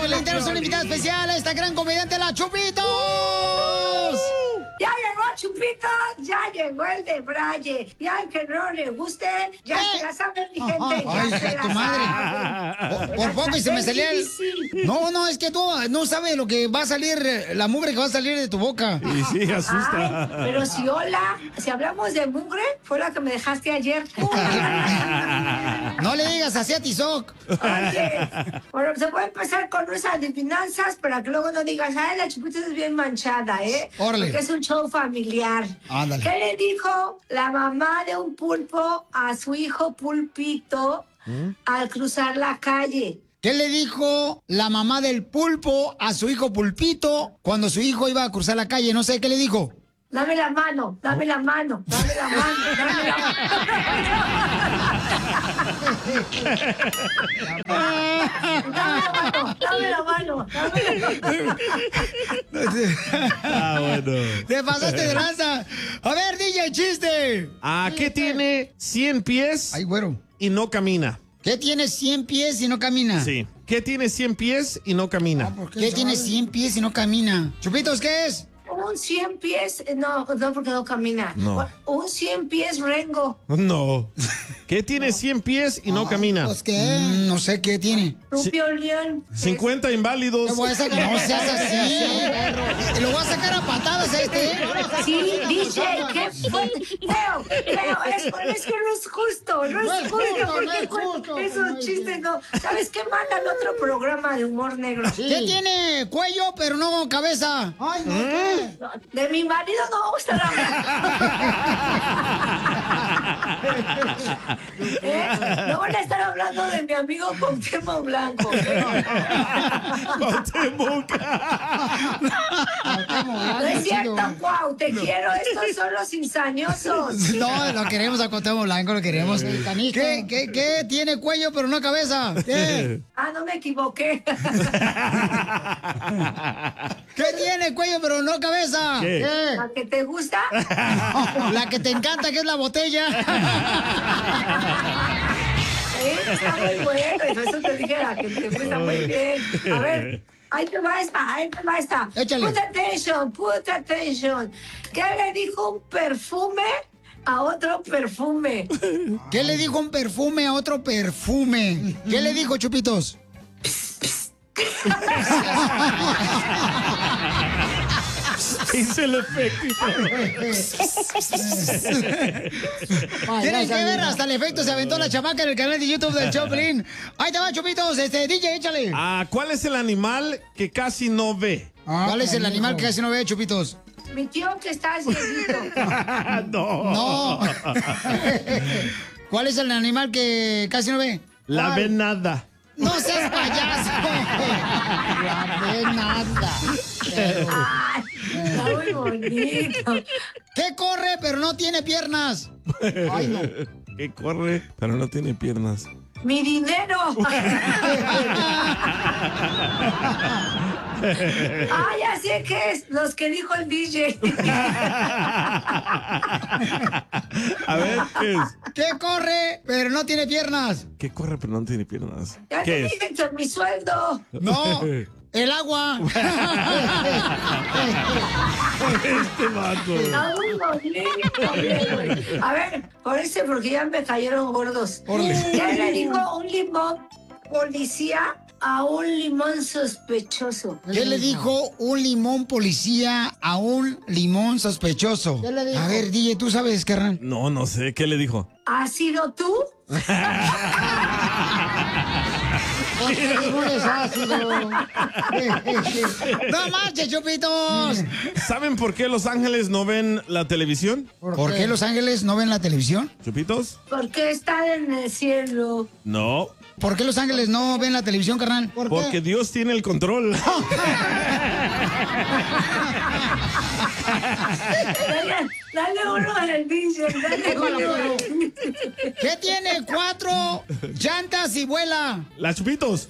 le tenemos una invitada especial a esta gran comediante, la Chupitos. Ya llegó Chupito, ya llegó el de Braille. Y al que no le guste, ya se la sabe mi gente. Ay, Ya se tu la madre. sabe. Por poco y se me salía el... No, es que tú no sabes lo que va a salir, la mugre que va a salir de tu boca. Y sí, asusta. Ay, pero si hablamos de mugre, fue la que me dejaste ayer. No le digas así a Tizoc. Oye, bueno, se puede empezar con unas adivinanzas para que luego no digas, ay, la Chupita es bien manchada, ¿eh? Órale. Porque es un show familiar. Ándale. ¿Qué le dijo la mamá de un pulpo a su hijo Pulpito al cruzar la calle? ¿Qué le dijo la mamá del pulpo a su hijo Pulpito cuando su hijo iba a cruzar la calle? No sé, ¿qué le dijo? Dame la mano, dame la mano, dame la mano, dame la mano. Dame la mano, dame la mano. Ah, bueno. Te pasaste de lanza. A ver, DJ, chiste. ¿Qué tiene 100 pies Ay, güero. y no camina? ¿Qué tiene 100 pies y no camina? Sí. ¿Qué tiene 100 pies y no camina? ¿Qué tiene 100 pies y no camina? Chupitos, ¿qué es? Un 100 pies, no, porque no camina. No. Un 100 pies rengo. No. ¿Qué tiene 100 pies y no camina? Pues, ¿qué? No sé qué tiene. Rupio León. 50 inválidos. Te voy a sacar, no seas así. Te lo voy a sacar a patadas a este. Sí, DJ, qué fuerte. Leo, es que no es justo, no es justo. Esos chistes no. ¿Sabes qué? Mandan otro programa de humor negro. ¿Qué tiene cuello pero no cabeza? Ay, no, ¿qué? De mi marido no vamos a estar hablando. No van a estar hablando de mi amigo Cuauhtémoc Blanco. Cuauhtémoc. No es cierto, Cuau, te quiero. Estos son los cizañosos. No, lo queremos a Cuauhtémoc Blanco, lo queremos. ¿Qué tiene cuello pero no cabeza? ¿Qué? No me equivoqué. ¿Qué tiene cuello pero no cabeza? ¿Qué? ¿La que te gusta? La que te encanta, que es la botella. Está muy bueno. Eso te dije, la que te gusta muy bien. A ver. Ahí te va esta. Échale. Put attention. ¿Qué le dijo un perfume a otro perfume? ¿Qué le dijo un perfume a otro perfume? ¿Qué le dijo, Chupitos? Hice el efecto. Tienen que ver, hasta el efecto se aventó la chamaca en el canal de YouTube del Choplin. Ahí te va, Chupitos, DJ, échale. ¿Cuál es el animal que casi no ve? ¿Cuál es el animal que casi no ve, Chupitos? Mi tío que está cieguito. No. ¿Cuál es el animal que casi no ve? La venada. No seas payaso. La venada. Ay, está muy bonito. ¿Qué corre pero no tiene piernas? Ay, no. Que corre, pero no tiene piernas. Mi dinero. Ya sé que es los que dijo el DJ. A ver, ¿qué es? ¿Qué corre pero no tiene piernas? ¿Qué corre, pero no tiene piernas? Ya te ¿Qué es? dije que mi sueldo. No, el agua. Este vato. Está muy bonito. A ver, por ese porque ya me cayeron gordos. Ya le dijo un limón policía a un limón sospechoso. ¿Qué le dijo un limón policía a un limón sospechoso? ¿Qué le dijo? A ver, DJ, ¿tú sabes, carnal? No sé. ¿Qué le dijo? ¿Has sido tú? ¡No marches, Chupitos! ¿Saben por qué los ángeles no ven la televisión? ¿Por qué los ángeles no ven la televisión? ¿Chupitos? Porque están en el cielo. No. ¿Por qué los ángeles no ven la televisión, carnal? Porque Dios tiene el control. Dale uno al DJ, dale uno. ¿Qué tiene 4 llantas y vuela? Las Chupitos.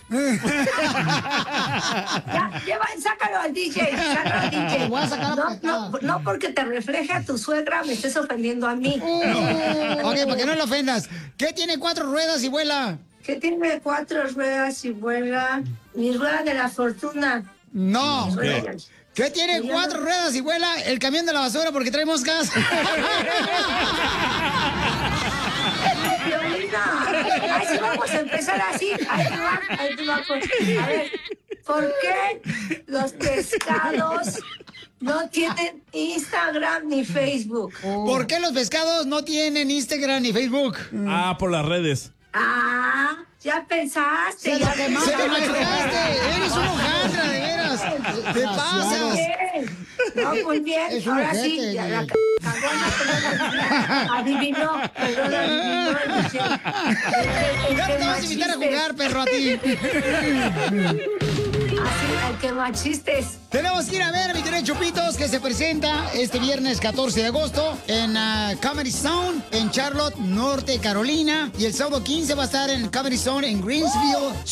Sácalo al DJ, Voy a sacar no porque te refleje a tu suegra, me estés ofendiendo a mí. Ok, para que no lo ofendas. ¿Qué tiene 4 ruedas y vuela? ¿Qué tiene 4 ruedas y vuela? Mi rueda de la fortuna. No. ¿Qué? ¿Qué tiene 4 ruedas y vuela? El camión de la basura porque trae moscas. Ay, sí, vamos a empezar así. Ahí te va. A ver, ¿por qué los pescados no tienen Instagram ni Facebook? ¿Por qué los pescados no tienen Instagram ni Facebook? Por las redes. Ya pensaste. Se te machucaste. Eres un hojaldra, de veras. Te pasas. No, muy bien. Ahora sí, ya la adivinó. Perdón, adivinó. Ya te vas a invitar a jugar, perro, a ti. Así, al que machistes. Tenemos que ir a ver, mi querido Chupitos, que se presenta este viernes 14 de agosto en Comedy Zone en Charlotte, Norte Carolina. Y el sábado 15 va a estar en Comedy Zone en Greensville,